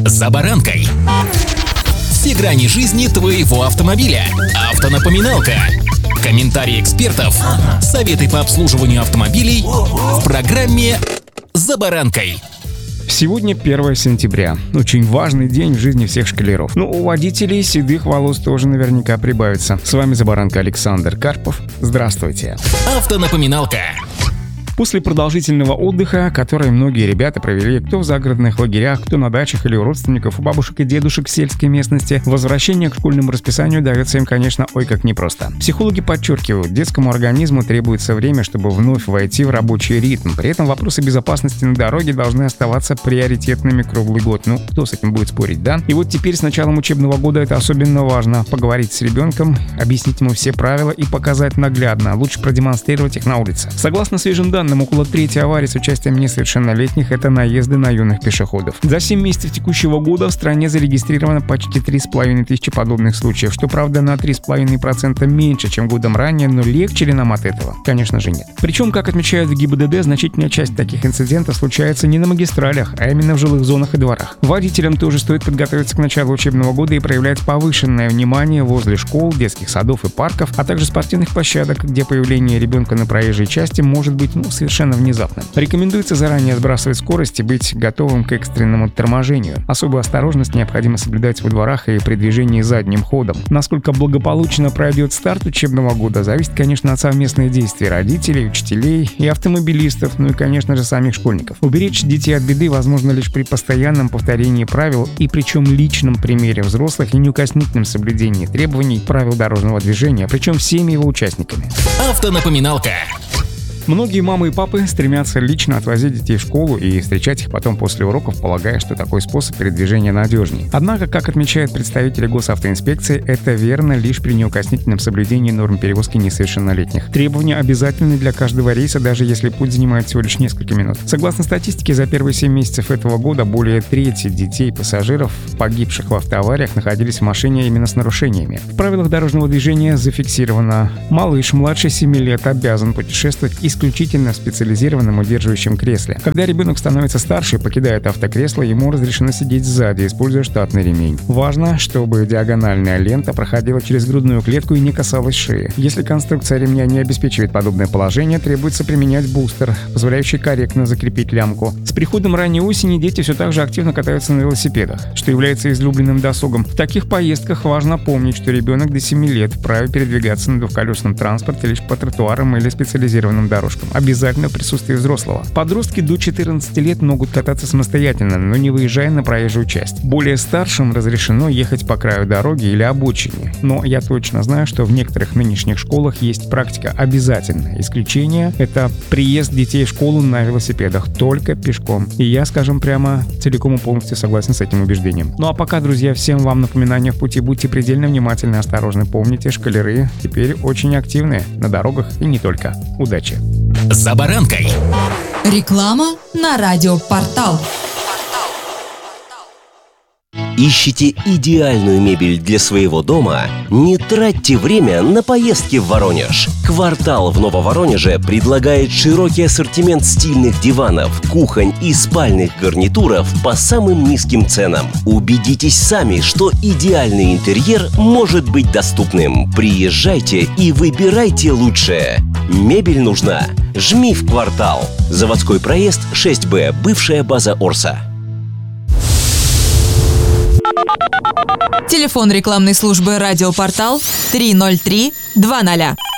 За баранкой. Все грани жизни твоего автомобиля. Автонапоминалка. Комментарии экспертов. Советы по обслуживанию автомобилей в программе «За баранкой». Сегодня 1 сентября. Очень важный день в жизни всех школяров. У водителей седых волос тоже наверняка прибавится. С вами «За баранкой» Александр Карпов. Здравствуйте. Автонапоминалка. После продолжительного отдыха, который многие ребята провели кто в загородных лагерях, кто на дачах или у родственников, у бабушек и дедушек в сельской местности, возвращение к школьному расписанию дается им, конечно, ой как непросто. Психологи подчеркивают, детскому организму требуется время, чтобы вновь войти в рабочий ритм. При этом вопросы безопасности на дороге должны оставаться приоритетными круглый год. Кто с этим будет спорить, да? И вот теперь с началом учебного года это особенно важно. Поговорить с ребенком, объяснить ему все правила и показать наглядно. Лучше продемонстрировать их на улице. Согласно свежим данным, около трети аварий с участием несовершеннолетних – это наезды на юных пешеходов. За 7 месяцев текущего года в стране зарегистрировано почти 3,5 тысячи подобных случаев, что, правда, на 3,5% меньше, чем годом ранее, но легче ли нам от этого? Конечно же нет. Причем, как отмечают в ГИБДД, значительная часть таких инцидентов случается не на магистралях, а именно в жилых зонах и дворах. Водителям тоже стоит подготовиться к началу учебного года и проявлять повышенное внимание возле школ, детских садов и парков, а также спортивных площадок, где появление ребенка на проезжей части может быть совершенно внезапно. Рекомендуется заранее сбрасывать скорость и быть готовым к экстренному торможению. Особую осторожность необходимо соблюдать во дворах и при движении задним ходом. Насколько благополучно пройдет старт учебного года, зависит, конечно, от совместных действий родителей, учителей и автомобилистов, и, конечно же, самих школьников. Уберечь детей от беды возможно лишь при постоянном повторении правил и причем личном примере взрослых и неукоснительном соблюдении требований правил дорожного движения, причем всеми его участниками. Автонапоминалка. Многие мамы и папы стремятся лично отвозить детей в школу и встречать их потом после уроков, полагая, что такой способ передвижения надежнее. Однако, как отмечают представители госавтоинспекции, это верно лишь при неукоснительном соблюдении норм перевозки несовершеннолетних. Требования обязательны для каждого рейса, даже если путь занимает всего лишь несколько минут. Согласно статистике, за первые 7 месяцев этого года более трети детей-пассажиров, погибших в автоавариях, находились в машине именно с нарушениями. В правилах дорожного движения зафиксировано: малыш младше 7 лет обязан путешествовать исключительно в специализированном удерживающем кресле. Когда ребенок становится старше и покидает автокресло, ему разрешено сидеть сзади, используя штатный ремень. Важно, чтобы диагональная лента проходила через грудную клетку и не касалась шеи. Если конструкция ремня не обеспечивает подобное положение, требуется применять бустер, позволяющий корректно закрепить лямку. С приходом ранней осени дети все так же активно катаются на велосипедах, что является излюбленным досугом. В таких поездках важно помнить, что ребенок до 7 лет вправе передвигаться на двухколесном транспорте лишь по тротуарам или специализированным дорожкам. Обязательно присутствие взрослого. Подростки до 14 лет могут кататься самостоятельно, но не выезжая на проезжую часть. Более старшим разрешено ехать по краю дороги или обочине. Но я точно знаю, что в некоторых нынешних школах есть практика обязательная. Исключение — это приезд детей в школу на велосипедах, только пешком. И я, скажем прямо, целиком и полностью согласен с этим убеждением. А пока, друзья, всем вам напоминания в пути. Будьте предельно внимательны и осторожны. Помните, школяры теперь очень активны на дорогах и не только. Удачи! За баранкой. Реклама на радиопортал. Ищите идеальную мебель для своего дома? Не тратьте время на поездки в Воронеж. «Квартал» в Нововоронеже предлагает широкий ассортимент стильных диванов, кухонь и спальных гарнитуров по самым низким ценам. Убедитесь сами, что идеальный интерьер может быть доступным. Приезжайте и выбирайте лучшее. Мебель нужна? Жми в «Квартал». Заводской проезд 6Б, бывшая база Орса. Телефон рекламной службы «Радиопортал» 303 20.